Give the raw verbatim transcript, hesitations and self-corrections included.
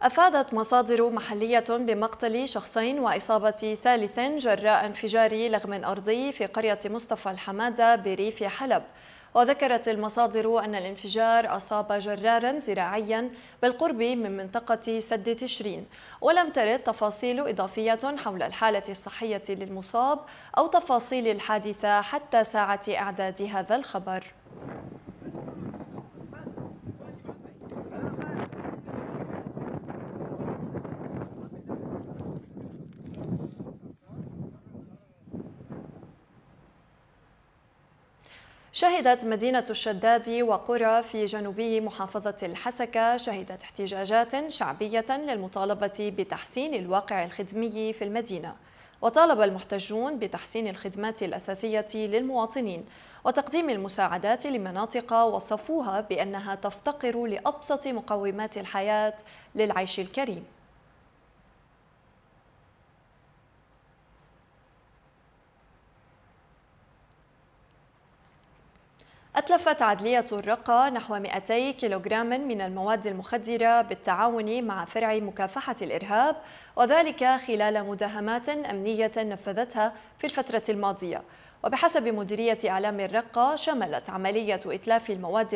أفادت مصادر محلية بمقتل شخصين وإصابة ثالث جراء انفجار لغم أرضي في قرية مصطفى الحمادة بريف حلب. وذكرت المصادر أن الانفجار أصاب جرارا زراعيا بالقرب من منطقة سد تشرين، ولم ترد تفاصيل إضافية حول الحالة الصحية للمصاب أو تفاصيل الحادثة حتى ساعة إعداد هذا الخبر. شهدت مدينة الشداد وقرى في جنوبي محافظة الحسكة شهدت احتجاجات شعبية للمطالبة بتحسين الواقع الخدمي في المدينة، وطالب المحتجون بتحسين الخدمات الأساسية للمواطنين وتقديم المساعدات لمناطق وصفوها بأنها تفتقر لأبسط مقومات الحياة للعيش الكريم. أتلفت عدلية الرقة نحو مئتي كيلوغرام من المواد المخدرة بالتعاون مع فرع مكافحة الإرهاب، وذلك خلال مداهمات أمنية نفذتها في الفترة الماضية. وبحسب مديرية إعلام الرقة شملت عملية إتلاف المواد